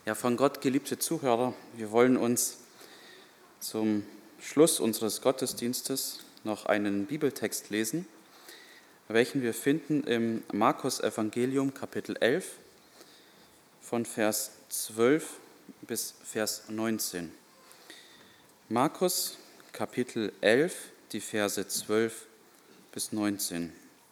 Ja, von Gott geliebte Zuhörer, wir wollen uns zum Schluss unseres Gottesdienstes noch einen Bibeltext lesen, welchen wir finden im Markus-Evangelium, Kapitel 11, von Vers 12 bis Vers 19. Markus, Kapitel 11, die Verse 12 bis 19.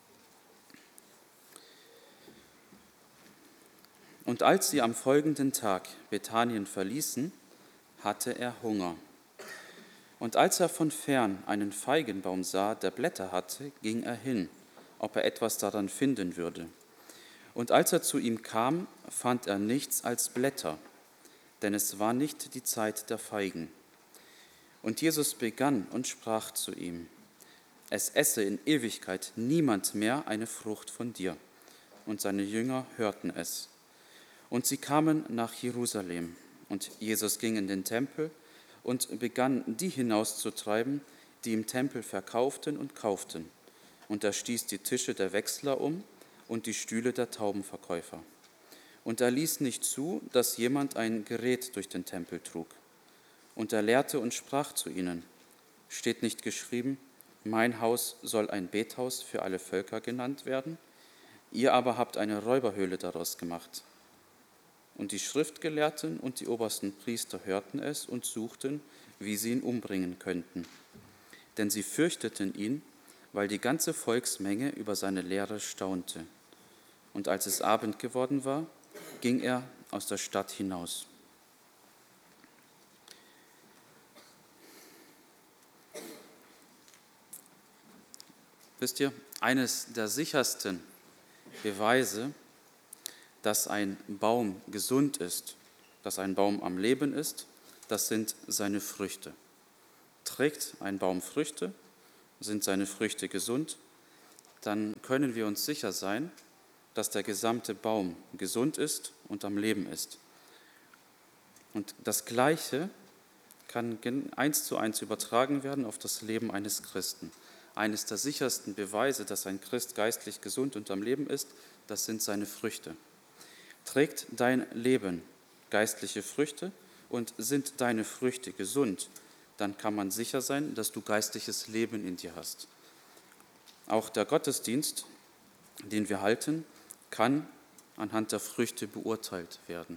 Und als sie am folgenden Tag Bethanien verließen, hatte er Hunger. Und als er von fern einen Feigenbaum sah, der Blätter hatte, ging er hin, ob er etwas daran finden würde. Und als er zu ihm kam, fand er nichts als Blätter, denn es war nicht die Zeit der Feigen. Und Jesus begann und sprach zu ihm: Es esse in Ewigkeit niemand mehr eine Frucht von dir. Und seine Jünger hörten es. Und sie kamen nach Jerusalem, und Jesus ging in den Tempel und begann, die hinauszutreiben, die im Tempel verkauften und kauften. Und er stieß die Tische der Wechsler um und die Stühle der Taubenverkäufer. Und er ließ nicht zu, dass jemand ein Gerät durch den Tempel trug. Und er lehrte und sprach zu ihnen: Steht nicht geschrieben, mein Haus soll ein Bethaus für alle Völker genannt werden? Ihr aber habt eine Räuberhöhle daraus gemacht. Und die Schriftgelehrten und die obersten Priester hörten es und suchten, wie sie ihn umbringen könnten. Denn sie fürchteten ihn, weil die ganze Volksmenge über seine Lehre staunte. Und als es Abend geworden war, ging er aus der Stadt hinaus. Wisst ihr, eines der sichersten Beweise, dass ein Baum gesund ist, dass ein Baum am Leben ist, das sind seine Früchte. Trägt ein Baum Früchte, sind seine Früchte gesund, dann können wir uns sicher sein, dass der gesamte Baum gesund ist und am Leben ist. Und das Gleiche kann 1:1 übertragen werden auf das Leben eines Christen. Eines der sichersten Beweise, dass ein Christ geistlich gesund und am Leben ist, das sind seine Früchte. Trägt dein Leben geistliche Früchte und sind deine Früchte gesund, dann kann man sicher sein, dass du geistliches Leben in dir hast. Auch der Gottesdienst, den wir halten, kann anhand der Früchte beurteilt werden.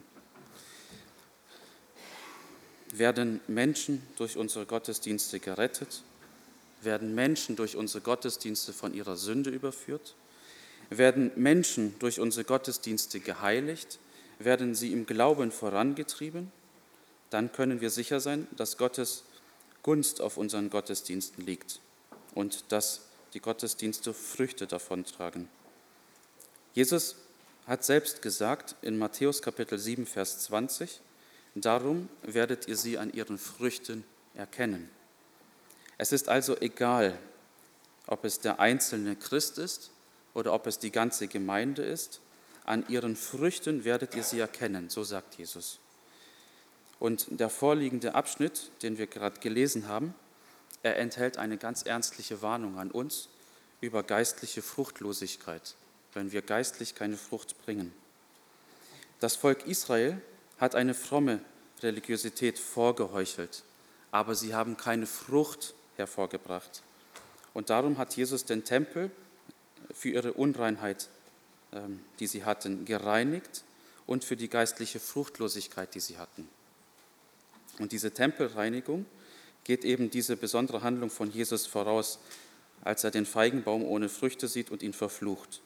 Werden Menschen durch unsere Gottesdienste gerettet? Werden Menschen durch unsere Gottesdienste von ihrer Sünde überführt? Werden Menschen durch unsere Gottesdienste geheiligt? Werden sie im Glauben vorangetrieben? Dann können wir sicher sein, dass Gottes Gunst auf unseren Gottesdiensten liegt und dass die Gottesdienste Früchte davontragen. Jesus hat selbst gesagt in Matthäus Kapitel 7, Vers 20, darum werdet ihr sie an ihren Früchten erkennen. Es ist also egal, ob es der einzelne Christ ist oder ob es die ganze Gemeinde ist, an ihren Früchten werdet ihr sie erkennen, so sagt Jesus. Und der vorliegende Abschnitt, den wir gerade gelesen haben, er enthält eine ganz ernstliche Warnung an uns über geistliche Fruchtlosigkeit, wenn wir geistlich keine Frucht bringen. Das Volk Israel hat eine fromme Religiosität vorgeheuchelt, aber sie haben keine Frucht hervorgebracht. Und darum hat Jesus den Tempel für ihre Unreinheit, die sie hatten, gereinigt und für die geistliche Fruchtlosigkeit, die sie hatten. Und diese Tempelreinigung geht eben diese besondere Handlung von Jesus voraus, als er den Feigenbaum ohne Früchte sieht und ihn verflucht.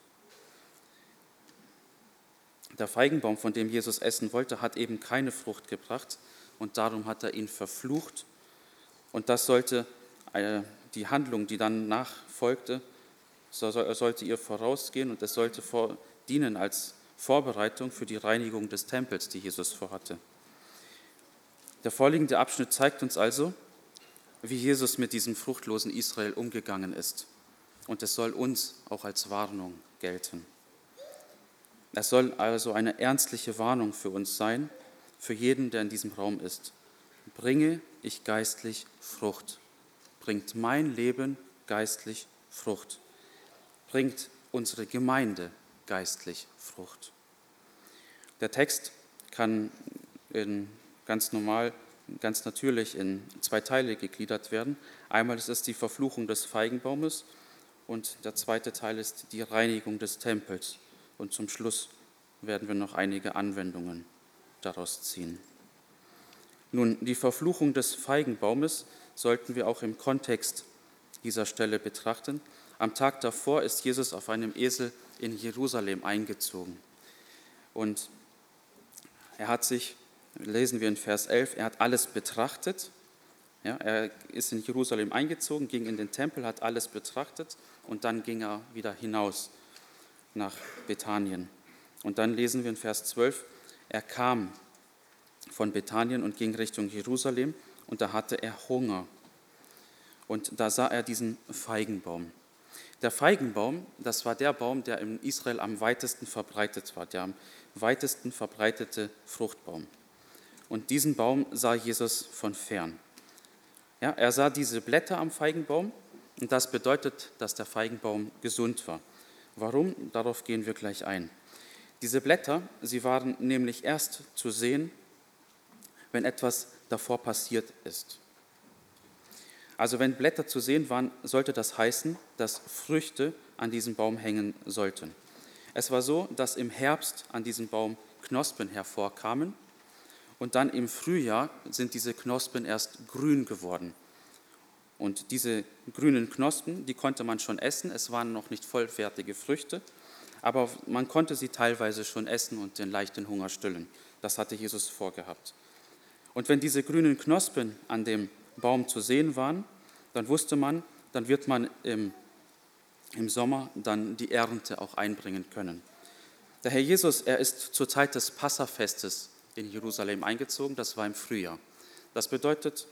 Der Feigenbaum, von dem Jesus essen wollte, hat eben keine Frucht gebracht und darum hat er ihn verflucht. Und das sollte die Handlung, die dann nachfolgte, sollte ihr vorausgehen und es sollte dienen als Vorbereitung für die Reinigung des Tempels, die Jesus vorhatte. Der vorliegende Abschnitt zeigt uns also, wie Jesus mit diesem fruchtlosen Israel umgegangen ist. Und es soll uns auch als Warnung gelten. Es soll also eine ernstliche Warnung für uns sein, für jeden, der in diesem Raum ist. Bringe ich geistlich Frucht? Bringt mein Leben geistlich Frucht? Bringt unsere Gemeinde geistlich Frucht? Der Text kann ganz normal, ganz natürlich in zwei Teile gegliedert werden. Einmal ist es die Verfluchung des Feigenbaumes und der zweite Teil ist die Reinigung des Tempels. Und zum Schluss werden wir noch einige Anwendungen daraus ziehen. Nun, die Verfluchung des Feigenbaumes sollten wir auch im Kontext dieser Stelle betrachten. Am Tag davor ist Jesus auf einem Esel in Jerusalem eingezogen. Und er hat sich, lesen wir in Vers 11, er hat alles betrachtet. Ja, er ist in Jerusalem eingezogen, ging in den Tempel, hat alles betrachtet und dann ging er wieder hinaus nach Bethanien. Und dann lesen wir in Vers 12, er kam von Bethanien und ging Richtung Jerusalem und da hatte er Hunger. Und da sah er diesen Feigenbaum. Der Feigenbaum, das war der Baum, der in Israel am weitesten verbreitet war, der am weitesten verbreitete Fruchtbaum. Und diesen Baum sah Jesus von fern. Ja, er sah diese Blätter am Feigenbaum und das bedeutet, dass der Feigenbaum gesund war. Warum? Darauf gehen wir gleich ein. Diese Blätter, sie waren nämlich erst zu sehen, wenn etwas davor passiert ist. Also wenn Blätter zu sehen waren, sollte das heißen, dass Früchte an diesem Baum hängen sollten. Es war so, dass im Herbst an diesem Baum Knospen hervorkamen und dann im Frühjahr sind diese Knospen erst grün geworden. Und diese grünen Knospen, die konnte man schon essen, es waren noch nicht vollwertige Früchte, aber man konnte sie teilweise schon essen und den leichten Hunger stillen. Das hatte Jesus vorgehabt. Und wenn diese grünen Knospen an dem Baum zu sehen waren, dann wusste man, dann wird man im Sommer dann die Ernte auch einbringen können. Der Herr Jesus, er ist zur Zeit des Passafestes in Jerusalem eingezogen, das war im Frühjahr. Das bedeutet,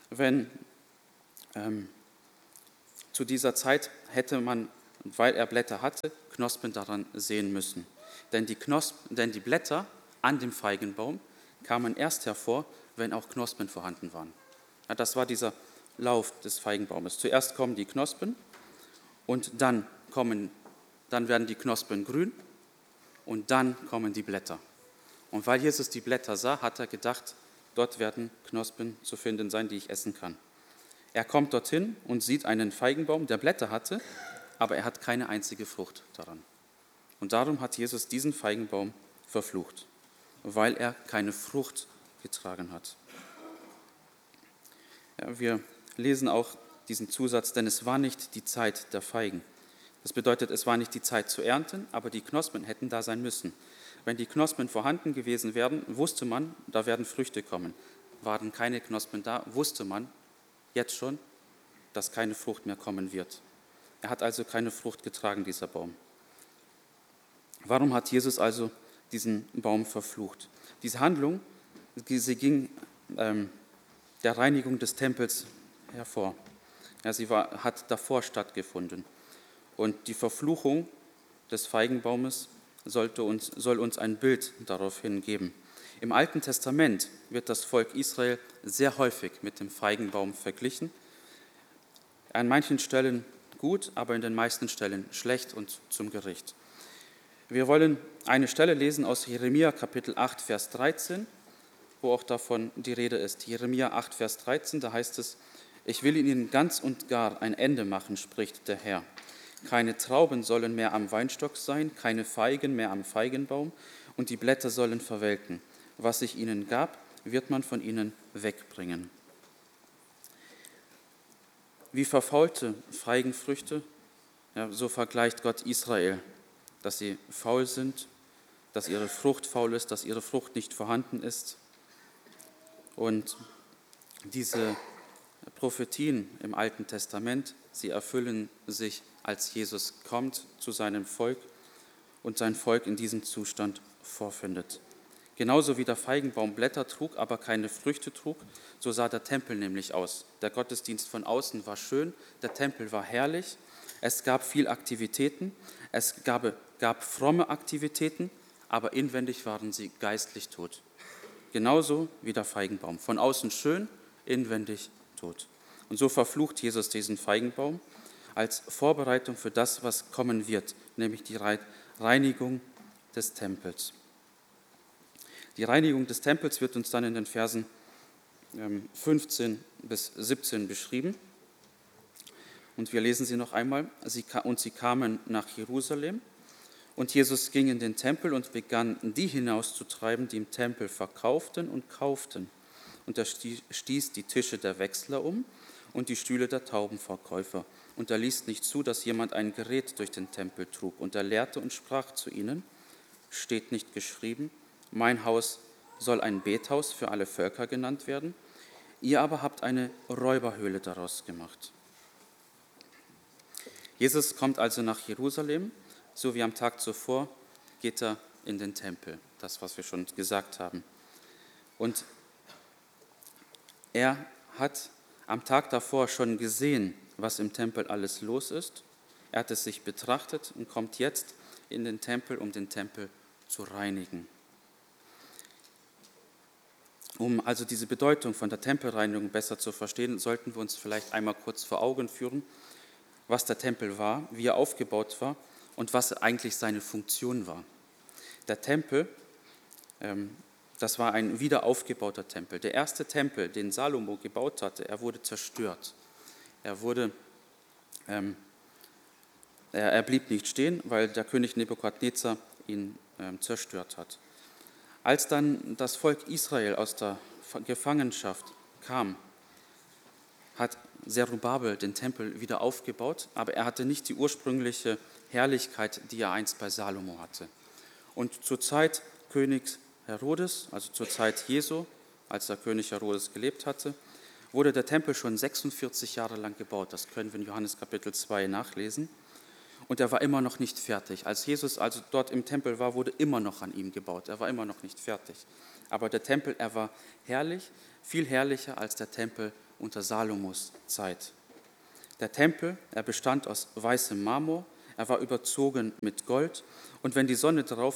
zu dieser Zeit hätte man, weil er Blätter hatte, Knospen daran sehen müssen. Denn die Blätter an dem Feigenbaum kamen erst hervor, wenn auch Knospen vorhanden waren. Ja, das war dieser Lauf des Feigenbaumes. Zuerst kommen die Knospen und dann werden die Knospen grün und dann kommen die Blätter. Und weil Jesus die Blätter sah, hat er gedacht, dort werden Knospen zu finden sein, die ich essen kann. Er kommt dorthin und sieht einen Feigenbaum, der Blätter hatte, aber er hat keine einzige Frucht daran. Und darum hat Jesus diesen Feigenbaum verflucht, weil er keine Frucht getragen hat. Ja, wir lesen auch diesen Zusatz, denn es war nicht die Zeit der Feigen. Das bedeutet, es war nicht die Zeit zu ernten, aber die Knospen hätten da sein müssen. Wenn die Knospen vorhanden gewesen wären, wusste man, da werden Früchte kommen. Waren keine Knospen da, wusste man jetzt schon, dass keine Frucht mehr kommen wird. Er hat also keine Frucht getragen, dieser Baum. Warum hat Jesus also diesen Baum verflucht? Diese Handlung, sie ging der Reinigung des Tempels hervor. Ja, hat davor stattgefunden. Und die Verfluchung des Feigenbaumes soll uns ein Bild daraufhin geben. Im Alten Testament wird das Volk Israel sehr häufig mit dem Feigenbaum verglichen. An manchen Stellen gut, aber in den meisten Stellen schlecht und zum Gericht. Wir wollen eine Stelle lesen aus Jeremia Kapitel 8, Vers 13, wo auch davon die Rede ist. Jeremia 8, Vers 13, da heißt es, ich will ihnen ganz und gar ein Ende machen, spricht der Herr. Keine Trauben sollen mehr am Weinstock sein, keine Feigen mehr am Feigenbaum und die Blätter sollen verwelken. Was ich ihnen gab, wird man von ihnen wegbringen. Wie verfaulte Feigenfrüchte, ja, so vergleicht Gott Israel, dass sie faul sind, dass ihre Frucht faul ist, dass ihre Frucht nicht vorhanden ist. Und diese Prophetien im Alten Testament, sie erfüllen sich, als Jesus kommt zu seinem Volk und sein Volk in diesem Zustand vorfindet. Genauso wie der Feigenbaum Blätter trug, aber keine Früchte trug, so sah der Tempel nämlich aus. Der Gottesdienst von außen war schön, der Tempel war herrlich, es gab viel Aktivitäten, es gab fromme Aktivitäten, aber inwendig waren sie geistlich tot. Genauso wie der Feigenbaum. Von außen schön, inwendig tot. Und so verflucht Jesus diesen Feigenbaum als Vorbereitung für das, was kommen wird, nämlich die Reinigung des Tempels. Die Reinigung des Tempels wird uns dann in den Versen 15 bis 17 beschrieben. Und wir lesen sie noch einmal. Und sie kamen nach Jerusalem. Und Jesus ging in den Tempel und begann, die hinauszutreiben, die im Tempel verkauften und kauften. Und er stieß die Tische der Wechsler um und die Stühle der Taubenverkäufer. Und er ließ nicht zu, dass jemand ein Gerät durch den Tempel trug. Und er lehrte und sprach zu ihnen, steht nicht geschrieben, mein Haus soll ein Bethaus für alle Völker genannt werden. Ihr aber habt eine Räuberhöhle daraus gemacht. Jesus kommt also nach Jerusalem, so wie am Tag zuvor geht er in den Tempel, das, was wir schon gesagt haben. Und er hat am Tag davor schon gesehen, was im Tempel alles los ist. Er hat es sich betrachtet und kommt jetzt in den Tempel, um den Tempel zu reinigen. Um also diese Bedeutung von der Tempelreinigung besser zu verstehen, sollten wir uns vielleicht einmal kurz vor Augen führen, was der Tempel war, wie er aufgebaut war und was eigentlich seine Funktion war. Der Tempel, das war ein wiederaufgebauter Tempel. Der erste Tempel, den Salomo gebaut hatte, er wurde zerstört. Er blieb nicht stehen, weil der König Nebukadnezar ihn zerstört hat. Als dann das Volk Israel aus der Gefangenschaft kam, hat Zerubabel den Tempel wieder aufgebaut, aber er hatte nicht die ursprüngliche Herrlichkeit, die er einst bei Salomo hatte. Und zur Zeit Königs Herodes, also zur Zeit Jesu, als der König Herodes gelebt hatte, wurde der Tempel schon 46 Jahre lang gebaut. Das können wir in Johannes Kapitel 2 nachlesen. Und er war immer noch nicht fertig. Als Jesus also dort im Tempel war, wurde immer noch an ihm gebaut. Er war immer noch nicht fertig. Aber der Tempel, er war herrlich, viel herrlicher als der Tempel unter Salomos Zeit. Der Tempel, er bestand aus weißem Marmor, er war überzogen mit Gold. Und wenn die Sonne drauf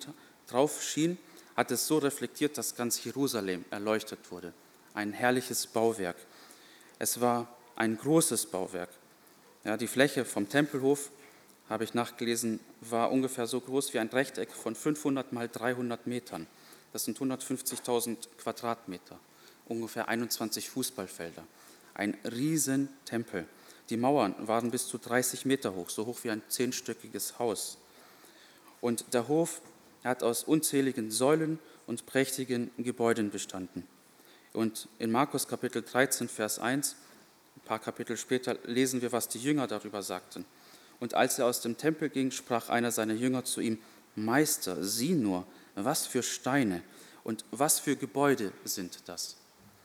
schien, hat es so reflektiert, dass ganz Jerusalem erleuchtet wurde. Ein herrliches Bauwerk. Es war ein großes Bauwerk. Ja, die Fläche vom Tempelhof, habe ich nachgelesen, war ungefähr so groß wie ein Rechteck von 500 mal 300 Metern. Das sind 150.000 Quadratmeter, ungefähr 21 Fußballfelder. Ein riesen Tempel. Die Mauern waren bis zu 30 Meter hoch, so hoch wie ein 10-stöckiges Haus. Und der Hof hat aus unzähligen Säulen und prächtigen Gebäuden bestanden. Und in Markus Kapitel 13, Vers 1, ein paar Kapitel später, lesen wir, was die Jünger darüber sagten. Und als er aus dem Tempel ging, sprach einer seiner Jünger zu ihm, Meister, sieh nur, was für Steine und was für Gebäude sind das.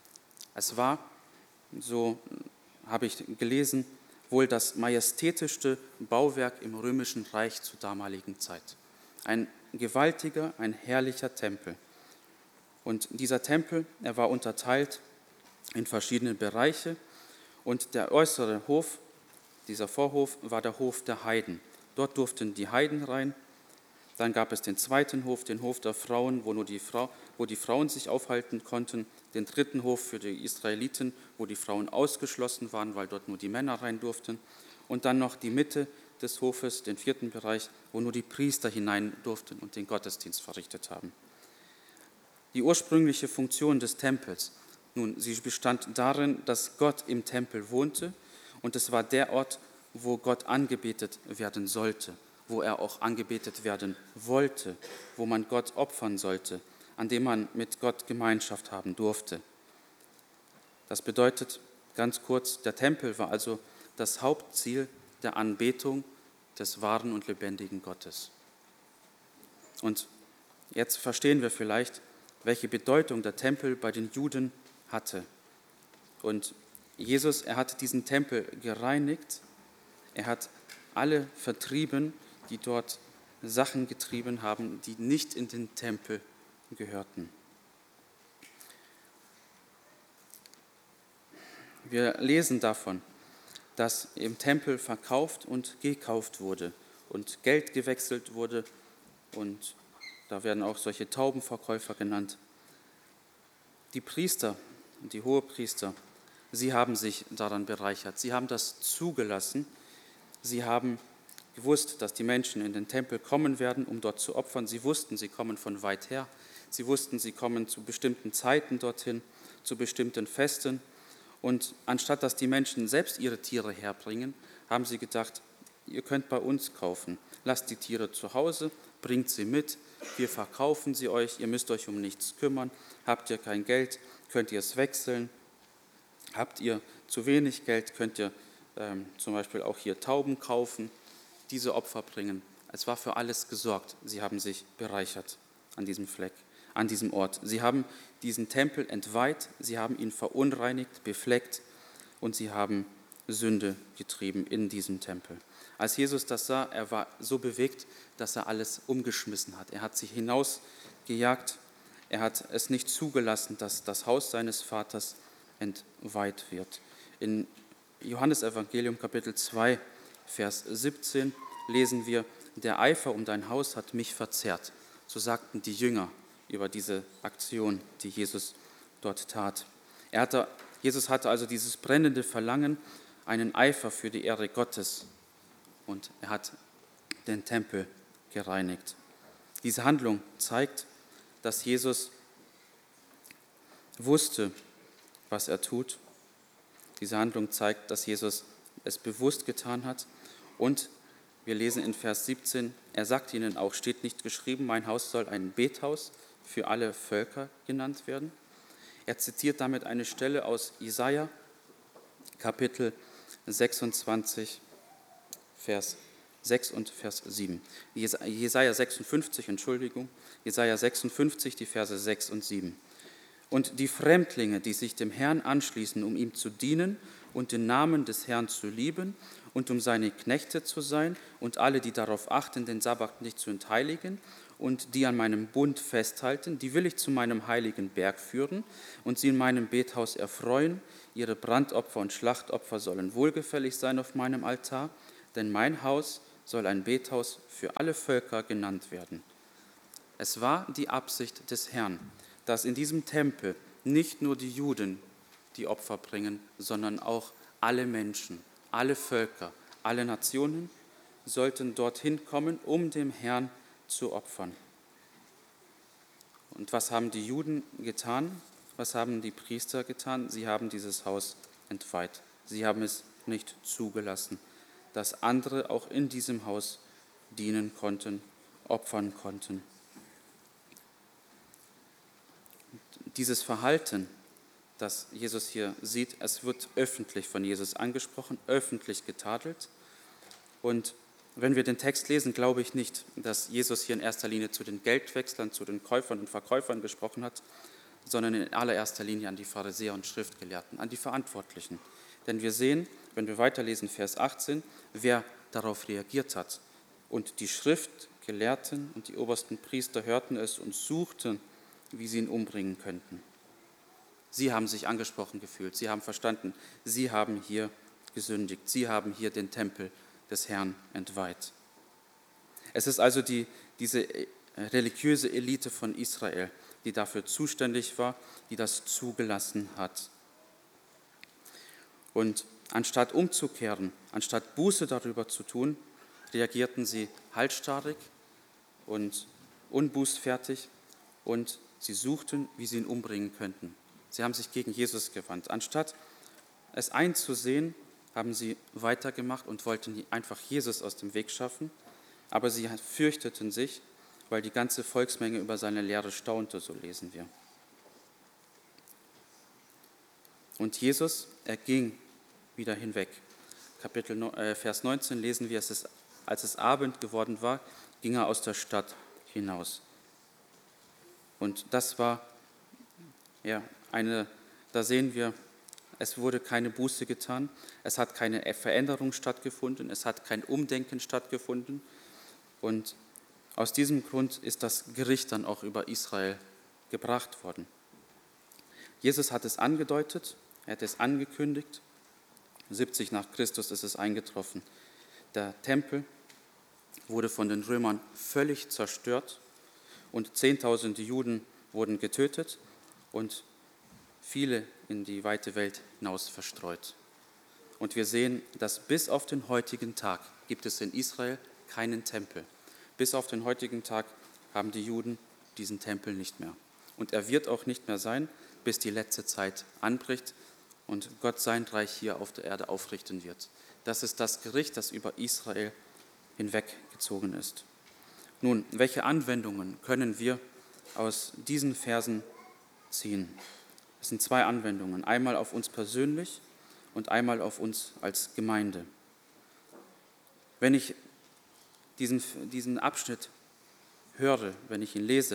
Es war, so habe ich gelesen, wohl das majestätischste Bauwerk im Römischen Reich zur damaligen Zeit. Ein gewaltiger, ein herrlicher Tempel. Und dieser Tempel, er war unterteilt in verschiedene Bereiche und der äußere Hof, dieser Vorhof, war der Hof der Heiden. Dort durften die Heiden rein. Dann gab es den zweiten Hof, den Hof der Frauen, wo die Frauen sich aufhalten konnten. Den dritten Hof für die Israeliten, wo die Frauen ausgeschlossen waren, weil dort nur die Männer rein durften. Und dann noch die Mitte des Hofes, den vierten Bereich, wo nur die Priester hinein durften und den Gottesdienst verrichtet haben. Die ursprüngliche Funktion des Tempels, nun, sie bestand darin, dass Gott im Tempel wohnte und es war der Ort, wo Gott angebetet werden sollte, wo er auch angebetet werden wollte, wo man Gott opfern sollte, an dem man mit Gott Gemeinschaft haben durfte. Das bedeutet, ganz kurz, der Tempel war also das Hauptziel der Anbetung des wahren und lebendigen Gottes. Und jetzt verstehen wir vielleicht, welche Bedeutung der Tempel bei den Juden hatte. Und Jesus, er hat diesen Tempel gereinigt, er hat alle vertrieben, die dort Sachen getrieben haben, die nicht in den Tempel gehörten. Wir lesen davon, dass im Tempel verkauft und gekauft wurde und Geld gewechselt wurde und da werden auch solche Taubenverkäufer genannt. Die Priester, die Hohepriester, sie haben sich daran bereichert. Sie haben das zugelassen. Sie haben gewusst, dass die Menschen in den Tempel kommen werden, um dort zu opfern. Sie wussten, sie kommen von weit her. Sie wussten, sie kommen zu bestimmten Zeiten dorthin, zu bestimmten Festen. Und anstatt dass die Menschen selbst ihre Tiere herbringen, haben sie gedacht, ihr könnt bei uns kaufen. Lasst die Tiere zu Hause, bringt sie mit, wir verkaufen sie euch, ihr müsst euch um nichts kümmern. Habt ihr kein Geld, könnt ihr es wechseln. Habt ihr zu wenig Geld, könnt ihr zum Beispiel auch hier Tauben kaufen, diese Opfer bringen. Es war für alles gesorgt. Sie haben sich bereichert an diesem Fleck, an diesem Ort. Sie haben diesen Tempel entweiht, sie haben ihn verunreinigt, befleckt und sie haben Sünde getrieben in diesem Tempel. Als Jesus das sah, er war so bewegt, dass er alles umgeschmissen hat. Er hat sie hinausgejagt, er hat es nicht zugelassen, dass das Haus seines Vaters entweiht wird. In Johannes Evangelium Kapitel 2, Vers 17 lesen wir, der Eifer um dein Haus hat mich verzehrt. So sagten die Jünger über diese Aktion, die Jesus dort tat. Jesus hatte also dieses brennende Verlangen, einen Eifer für die Ehre Gottes, und er hat den Tempel gereinigt. Diese Handlung zeigt, dass Jesus wusste, was er tut. Diese Handlung zeigt, dass Jesus es bewusst getan hat. Und wir lesen in Vers 17, er sagt ihnen auch, steht nicht geschrieben, mein Haus soll ein Bethaus für alle Völker genannt werden. Er zitiert damit eine Stelle aus Jesaja, Kapitel 26, Vers 6 und Vers 7. Jesaja 56, Jesaja 56, die Verse 6 und 7. Und die Fremdlinge, die sich dem Herrn anschließen, um ihm zu dienen und den Namen des Herrn zu lieben und um seine Knechte zu sein und alle, die darauf achten, den Sabbat nicht zu entheiligen und die an meinem Bund festhalten, die will ich zu meinem heiligen Berg führen und sie in meinem Bethaus erfreuen. Ihre Brandopfer und Schlachtopfer sollen wohlgefällig sein auf meinem Altar, denn mein Haus soll ein Bethaus für alle Völker genannt werden. Es war die Absicht des Herrn, dass in diesem Tempel nicht nur die Juden die Opfer bringen, sondern auch alle Menschen, alle Völker, alle Nationen sollten dorthin kommen, um dem Herrn zu opfern. Und was haben die Juden getan? Was haben die Priester getan? Sie haben dieses Haus entweiht. Sie haben es nicht zugelassen, dass andere auch in diesem Haus dienen konnten, opfern konnten. Dieses Verhalten, das Jesus hier sieht, es wird öffentlich von Jesus angesprochen, öffentlich getadelt. Und wenn wir den Text lesen, glaube ich nicht, dass Jesus hier in erster Linie zu den Geldwechslern, zu den Käufern und Verkäufern gesprochen hat, sondern in allererster Linie an die Pharisäer und Schriftgelehrten, an die Verantwortlichen. Denn wir sehen, wenn wir weiterlesen, Vers 18, wer darauf reagiert hat. Und die Schriftgelehrten und die obersten Priester hörten es und suchten, wie sie ihn umbringen könnten. Sie haben sich angesprochen gefühlt, sie haben verstanden, sie haben hier gesündigt, sie haben hier den Tempel des Herrn entweiht. Es ist also diese religiöse Elite von Israel, die dafür zuständig war, die das zugelassen hat. Und anstatt umzukehren, anstatt Buße darüber zu tun, reagierten sie halsstarrig und unbußfertig und sie suchten, wie sie ihn umbringen könnten. Sie haben sich gegen Jesus gewandt. Anstatt es einzusehen, haben sie weitergemacht und wollten einfach Jesus aus dem Weg schaffen. Aber sie fürchteten sich, weil die ganze Volksmenge über seine Lehre staunte, so lesen wir. Und Jesus, er ging wieder hinweg. Vers 19 lesen wir, als es Abend geworden war, ging er aus der Stadt hinaus. Und das war da sehen wir, es wurde keine Buße getan, es hat keine Veränderung stattgefunden, es hat kein Umdenken stattgefunden. Und aus diesem Grund ist das Gericht dann auch über Israel gebracht worden. Jesus hat es angedeutet, er hat es angekündigt. 70 nach Christus ist es eingetroffen. Der Tempel wurde von den Römern völlig zerstört und 10.000 Juden wurden getötet und viele in die weite Welt hinaus verstreut. Und wir sehen, dass bis auf den heutigen Tag gibt es in Israel keinen Tempel. Bis auf den heutigen Tag haben die Juden diesen Tempel nicht mehr. und er wird auch nicht mehr sein, bis die letzte Zeit anbricht und Gott sein Reich hier auf der Erde aufrichten wird. Das ist das Gericht, das über Israel hinweggezogen ist. Nun, welche Anwendungen können wir aus diesen Versen ziehen? Es sind zwei Anwendungen, einmal auf uns persönlich und einmal auf uns als Gemeinde. Wenn ich diesen Abschnitt höre, wenn ich ihn lese,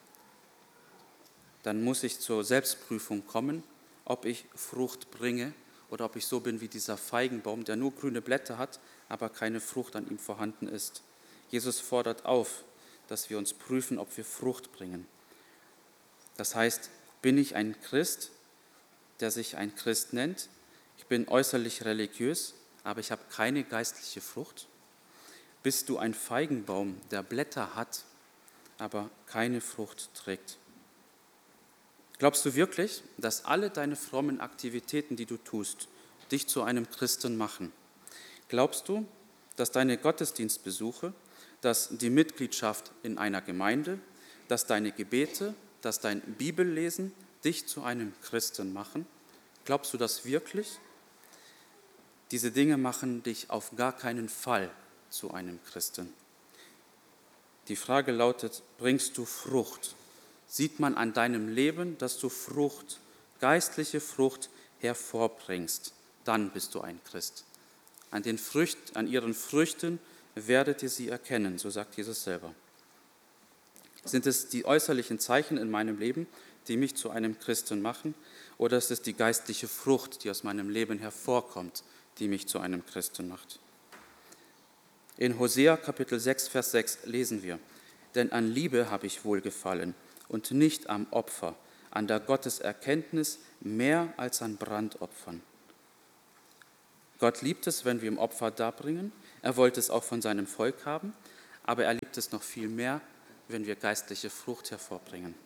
dann muss ich zur Selbstprüfung kommen, ob ich Frucht bringe oder ob ich so bin wie dieser Feigenbaum, der nur grüne Blätter hat, aber keine Frucht an ihm vorhanden ist. Jesus fordert auf, dass wir uns prüfen, ob wir Frucht bringen. Das heißt, bin ich ein Christ, der sich ein Christ nennt? Ich bin äußerlich religiös, aber ich habe keine geistliche Frucht. Bist du ein Feigenbaum, der Blätter hat, aber keine Frucht trägt? Glaubst du wirklich, dass alle deine frommen Aktivitäten, die du tust, dich zu einem Christen machen? Glaubst du, dass deine Gottesdienstbesuche, dass die Mitgliedschaft in einer Gemeinde, dass deine Gebete, dass dein Bibellesen dich zu einem Christen machen? Glaubst du das wirklich? Diese Dinge machen dich auf gar keinen Fall zu einem Christen. Die Frage lautet, bringst du Frucht? Sieht man an deinem Leben, dass du Frucht, geistliche Frucht hervorbringst, dann bist du ein Christ. An ihren Früchten werdet ihr sie erkennen, so sagt Jesus selber. Sind es die äußerlichen Zeichen in meinem Leben, die mich zu einem Christen machen, oder ist es die geistliche Frucht, die aus meinem Leben hervorkommt, die mich zu einem Christen macht? In Hosea Kapitel 6, Vers 6 lesen wir, denn an Liebe habe ich wohlgefallen und nicht am Opfer, an der Gotteserkenntnis mehr als an Brandopfern. Gott liebt es, wenn wir ihm Opfer darbringen. Er wollte es auch von seinem Volk haben, aber er liebt es noch viel mehr, wenn wir geistliche Frucht hervorbringen.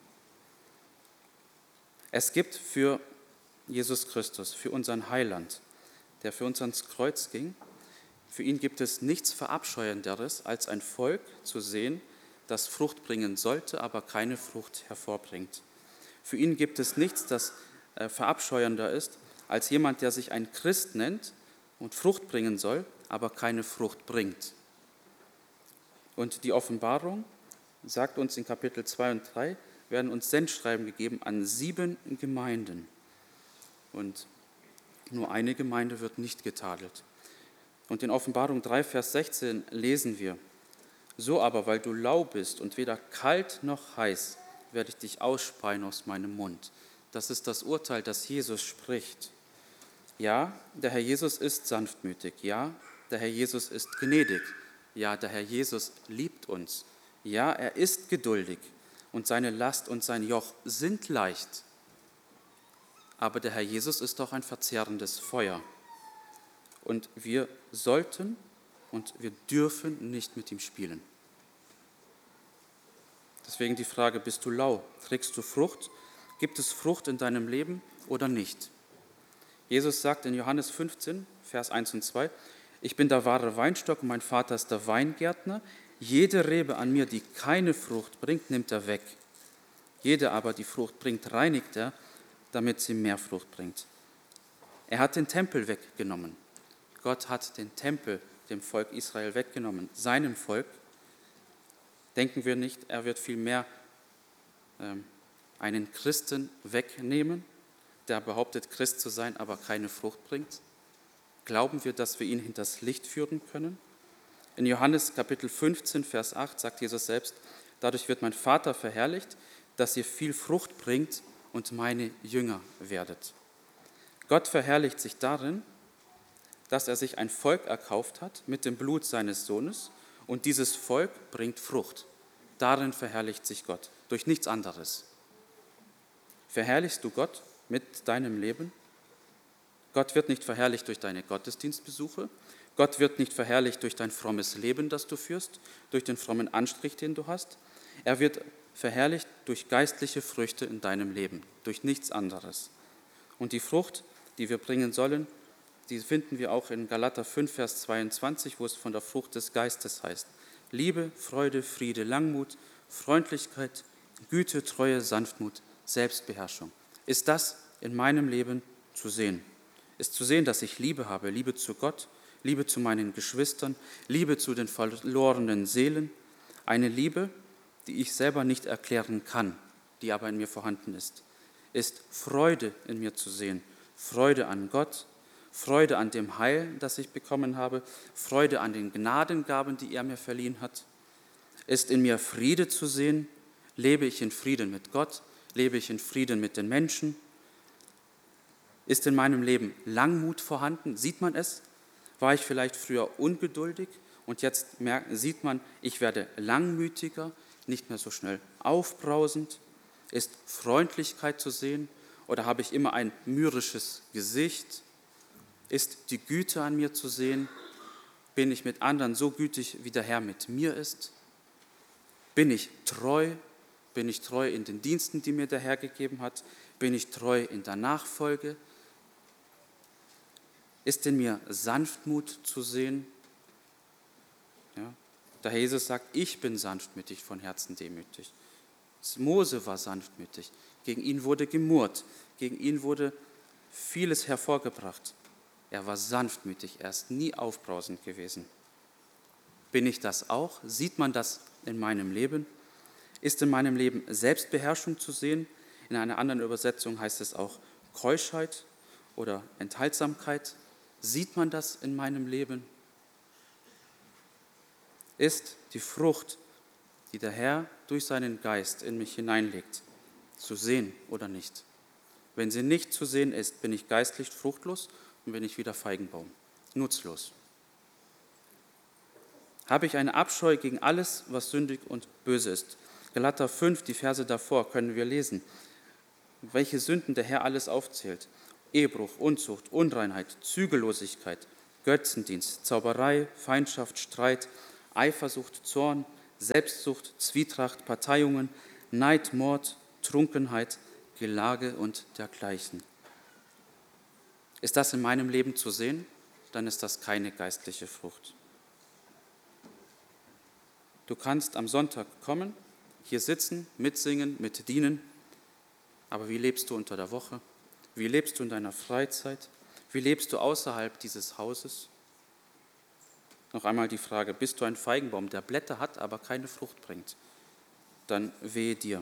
Es gibt für Jesus Christus, für unseren Heiland, der für uns ans Kreuz ging, für ihn gibt es nichts Verabscheuenderes, als ein Volk zu sehen, das Frucht bringen sollte, aber keine Frucht hervorbringt. Für ihn gibt es nichts, das verabscheuender ist, als jemand, der sich ein Christ nennt und Frucht bringen soll, aber keine Frucht bringt. Und die Offenbarung sagt uns in Kapitel 2 und 3, werden uns Sendschreiben gegeben an 7 Gemeinden. Und nur eine Gemeinde wird nicht getadelt. Und in Offenbarung 3, Vers 16 lesen wir, so aber, weil du lau bist und weder kalt noch heiß, werde ich dich ausspeien aus meinem Mund. Das ist das Urteil, das Jesus spricht. Ja, der Herr Jesus ist sanftmütig. Ja, der Herr Jesus ist gnädig. Ja, der Herr Jesus liebt uns. Ja, er ist geduldig und seine Last und sein Joch sind leicht. Aber der Herr Jesus ist doch ein verzehrendes Feuer. Und wir sollten und wir dürfen nicht mit ihm spielen. Deswegen die Frage, bist du lau? Trägst du Frucht? Gibt es Frucht in deinem Leben oder nicht? Jesus sagt in Johannes 15, Vers 1 und 2, ich bin der wahre Weinstock und mein Vater ist der Weingärtner. Jede Rebe an mir, die keine Frucht bringt, nimmt er weg. Jede aber, die Frucht bringt, reinigt er, damit sie mehr Frucht bringt. Er hat den Tempel weggenommen. Gott hat den Tempel dem Volk Israel weggenommen, seinem Volk. Denken wir nicht, er wird vielmehr einen Christen wegnehmen, der behauptet, Christ zu sein, aber keine Frucht bringt? Glauben wir, dass wir ihn hinters Licht führen können? In Johannes Kapitel 15, Vers 8 sagt Jesus selbst, dadurch wird mein Vater verherrlicht, dass ihr viel Frucht bringt und meine Jünger werdet. Gott verherrlicht sich darin, dass er sich ein Volk erkauft hat mit dem Blut seines Sohnes und dieses Volk bringt Frucht. Darin verherrlicht sich Gott, durch nichts anderes. Verherrlichst du Gott mit deinem Leben? Gott wird nicht verherrlicht durch deine Gottesdienstbesuche. Gott wird nicht verherrlicht durch dein frommes Leben, das du führst, durch den frommen Anstrich, den du hast. Er wird verherrlicht durch geistliche Früchte in deinem Leben, durch nichts anderes. Und die Frucht, die wir bringen sollen, die finden wir auch in Galater 5, Vers 22, wo es von der Frucht des Geistes heißt. Liebe, Freude, Friede, Langmut, Freundlichkeit, Güte, Treue, Sanftmut, Selbstbeherrschung. Ist das in meinem Leben zu sehen? Ist zu sehen, dass ich Liebe habe, Liebe zu Gott, Liebe zu meinen Geschwistern, Liebe zu den verlorenen Seelen, eine Liebe, die ich selber nicht erklären kann, die aber in mir vorhanden ist. Ist Freude in mir zu sehen, Freude an Gott, Freude an dem Heil, das ich bekommen habe, Freude an den Gnadengaben, die er mir verliehen hat. Ist in mir Friede zu sehen, lebe ich in Frieden mit Gott, lebe ich in Frieden mit den Menschen. Ist in meinem Leben Langmut vorhanden, sieht man es? War ich vielleicht früher ungeduldig und jetzt sieht man, ich werde langmütiger, nicht mehr so schnell aufbrausend? Ist Freundlichkeit zu sehen oder habe ich immer ein mürrisches Gesicht? Ist die Güte an mir zu sehen? Bin ich mit anderen so gütig, wie der Herr mit mir ist? Bin ich treu? Bin ich treu in den Diensten, die mir der Herr gegeben hat? Bin ich treu in der Nachfolge? Ist in mir Sanftmut zu sehen? Ja, der Herr Jesus sagt, ich bin sanftmütig, von Herzen demütig. Mose war sanftmütig, gegen ihn wurde gemurrt, gegen ihn wurde vieles hervorgebracht. Er war sanftmütig, er ist nie aufbrausend gewesen. Bin ich das auch? Sieht man das in meinem Leben? Ist in meinem Leben Selbstbeherrschung zu sehen? In einer anderen Übersetzung heißt es auch Keuschheit oder Enthaltsamkeit. Sieht man das in meinem Leben? Ist die Frucht, die der Herr durch seinen Geist in mich hineinlegt, zu sehen oder nicht? Wenn sie nicht zu sehen ist, bin ich geistlich fruchtlos und bin ich wieder Feigenbaum, nutzlos. Habe ich eine Abscheu gegen alles, was sündig und böse ist? Galater 5, die Verse davor können wir lesen, welche Sünden der Herr alles aufzählt. Ehebruch, Unzucht, Unreinheit, Zügellosigkeit, Götzendienst, Zauberei, Feindschaft, Streit, Eifersucht, Zorn, Selbstsucht, Zwietracht, Parteiungen, Neid, Mord, Trunkenheit, Gelage und dergleichen. Ist das in meinem Leben zu sehen? Dann ist das keine geistliche Frucht. Du kannst am Sonntag kommen, hier sitzen, mitsingen, mitdienen, aber wie lebst du unter der Woche? Wie lebst du in deiner Freizeit? Wie lebst du außerhalb dieses Hauses? Noch einmal die Frage, bist du ein Feigenbaum, der Blätter hat, aber keine Frucht bringt? Dann wehe dir.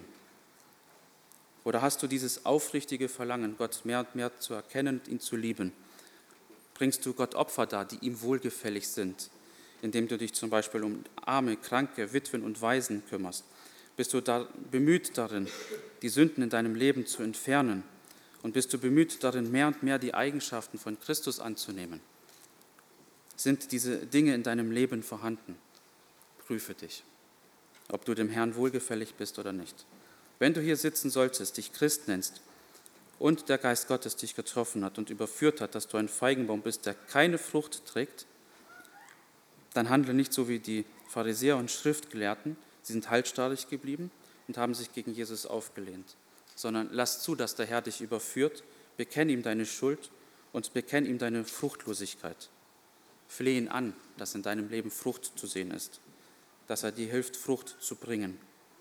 Oder hast du dieses aufrichtige Verlangen, Gott mehr und mehr zu erkennen und ihn zu lieben? Bringst du Gott Opfer dar, die ihm wohlgefällig sind, indem du dich zum Beispiel um Arme, Kranke, Witwen und Waisen kümmerst? Bist du bemüht darin, die Sünden in deinem Leben zu entfernen? Und bist du bemüht darin, mehr und mehr die Eigenschaften von Christus anzunehmen? Sind diese Dinge in deinem Leben vorhanden? Prüfe dich, ob du dem Herrn wohlgefällig bist oder nicht. Wenn du hier sitzen solltest, dich Christ nennst und der Geist Gottes dich getroffen hat und überführt hat, dass du ein Feigenbaum bist, der keine Frucht trägt, dann handle nicht so wie die Pharisäer und Schriftgelehrten. Sie sind halsstarrig geblieben und haben sich gegen Jesus aufgelehnt, sondern lass zu, dass der Herr dich überführt, bekenn ihm deine Schuld und bekenn ihm deine Fruchtlosigkeit. Flehe ihn an, dass in deinem Leben Frucht zu sehen ist, dass er dir hilft, Frucht zu bringen.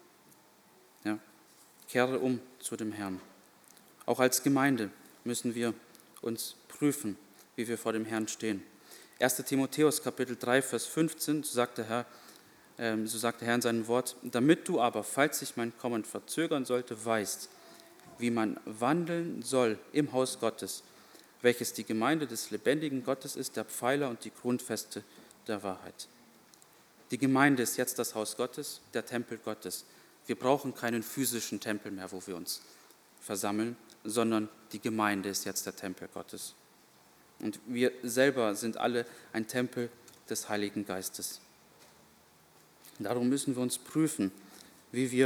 Ja. Kehre um zu dem Herrn. Auch als Gemeinde müssen wir uns prüfen, wie wir vor dem Herrn stehen. 1. Timotheus, Kapitel 3, Vers 15, so sagt der Herr in seinem Wort, damit du aber, falls sich mein Kommen verzögern sollte, weißt, wie man wandeln soll im Haus Gottes, welches die Gemeinde des lebendigen Gottes ist, der Pfeiler und die Grundfeste der Wahrheit. Die Gemeinde ist jetzt das Haus Gottes, der Tempel Gottes. Wir brauchen keinen physischen Tempel mehr, wo wir uns versammeln, sondern die Gemeinde ist jetzt der Tempel Gottes. Und wir selber sind alle ein Tempel des Heiligen Geistes. Darum müssen wir uns prüfen, wie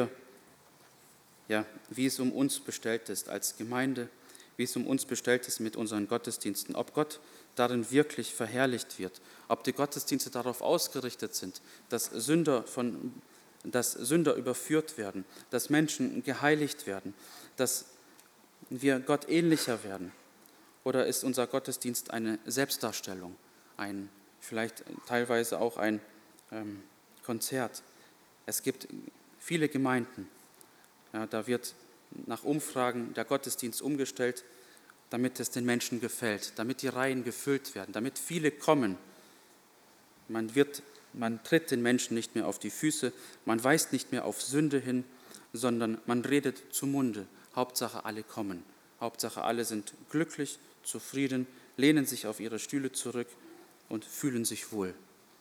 es um uns bestellt ist als Gemeinde, wie es um uns bestellt ist mit unseren Gottesdiensten, ob Gott darin wirklich verherrlicht wird, ob die Gottesdienste darauf ausgerichtet sind, dass Sünder überführt werden, dass Menschen geheiligt werden, dass wir Gott ähnlicher werden. Oder ist unser Gottesdienst eine Selbstdarstellung, vielleicht teilweise auch ein Konzert? Es gibt viele Gemeinden, Ja, da wird nach Umfragen der Gottesdienst umgestellt, damit es den Menschen gefällt, damit die Reihen gefüllt werden, damit viele kommen. Man tritt den Menschen nicht mehr auf die Füße, man weist nicht mehr auf Sünde hin, sondern man redet zum Munde. Hauptsache alle kommen, Hauptsache alle sind glücklich, zufrieden, lehnen sich auf ihre Stühle zurück und fühlen sich wohl.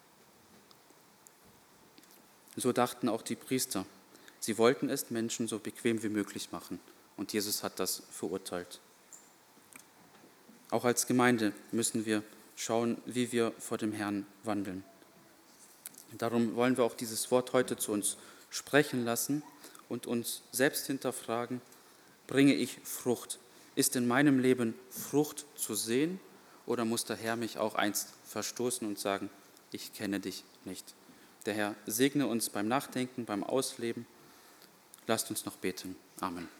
So dachten auch die Priester. Sie wollten es Menschen so bequem wie möglich machen und Jesus hat das verurteilt. Auch als Gemeinde müssen wir schauen, wie wir vor dem Herrn wandeln. Darum wollen wir auch dieses Wort heute zu uns sprechen lassen und uns selbst hinterfragen, bringe ich Frucht? Ist in meinem Leben Frucht zu sehen oder muss der Herr mich auch einst verstoßen und sagen, ich kenne dich nicht? Der Herr segne uns beim Nachdenken, beim Ausleben. Lasst uns noch beten. Amen.